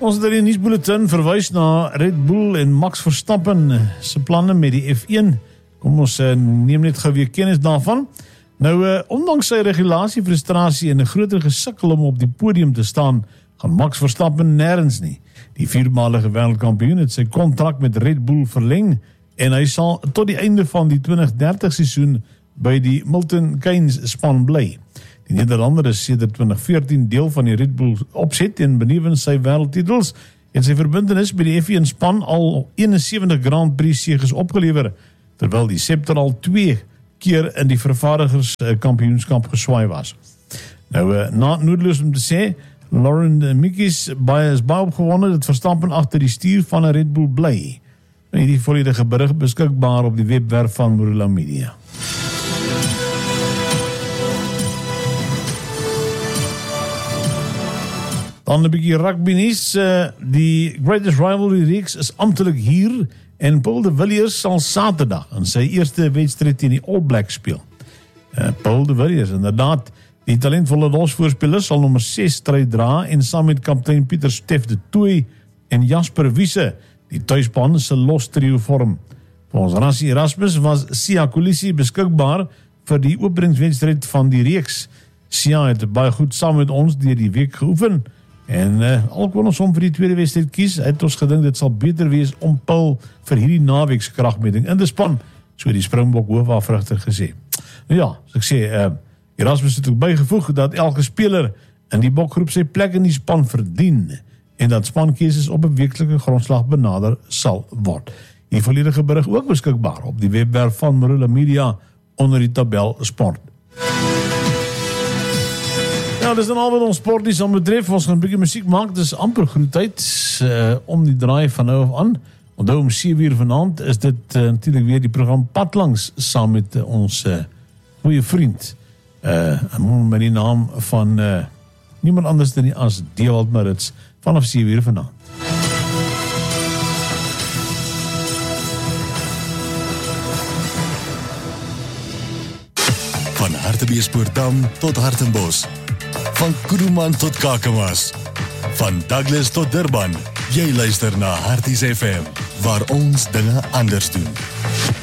Ons het in die nuusbulletin verwys na Red Bull en Max Verstappen se planne met die F1. Kom ons neem net gou weer kennis daarvan. Nou, ondanks sy regulasie, frustrasie en 'n groter gesukkel om op die podium te staan, gaan Max Verstappen nêrens nie. Die viermalige wêreldkampioen het sy kontrak met Red Bull verleng en hy sal tot die einde van die 2030 seisoen by die Milton Keynes span bly. Die Nederlander is sedert 2014 deel van die Red Bull opset en benewens sy wêreldtitels en sy verbintenis by die F1 span al 71 Grand Prix seges opgelewer, terwyl die septer al 2 keer in die vervaardigers kampioenskap geswaai was. Nou, noodloos om te sê, Lauren Mikies is baie opgewonde dat Verstappen agter die stuur van 'n Red Bull bly. Die volledige berig beskikbaar op die webwerf van Morula Media. Dan 'n bietjie rugby nuus. Die Greatest Rivalry reeks is amptelik hier en Paul de Villiers sal Saterdag in sy eerste wedstryd teen die All Blacks speel. Paul de Villiers, inderdaad, die talentvolle losvoorspeler sal nommer 6 stryd dra en saam met kaptein Pieter Steff de Tooy en Jasper Wiese die tuisspan se los trio vorm. Volgens Rassie Erasmus was Sia Kolisi beskikbaar vir die openingswedstryd van die reeks. Sia het baie goed saam met ons deur die week geoefen en al kon ons hom vir die tweede wedstryd kies, het ons gedink dit sal beter wees om Paul vir hierdie naweek se kragmeting in te span, so die Springbok hoofafrigter gesê. Nou ja, as ek sê, Erasmus het ook bygevoeg dat elke speler in die bokgroep sy plek in die span verdien en dat spankeuses op 'n weeklikse grondslag benader sal word. Die volledige berig ook beskikbaar op die webwerf van Morula Media onder die tabel sport. Nou, dis dan al wat ons sportdies aan betref. Ons gaan 'n bietjie musiek maak. Dis amper groetheid om die draai van nou af aan. Onthou om 7:00 vanaand is dit natuurlik weer die program Pad Langs saam met ons goeie vriend. Met die naam van niemand anders dan as Dewald Maritz vanaf 7:00 vanaand. Van Hartbeespoortdam tot Hartenbos. Van Kuruman tot Kakamas. Van Douglas tot Durban. Jy luister na Harties FM, waar ons dinge anders doen.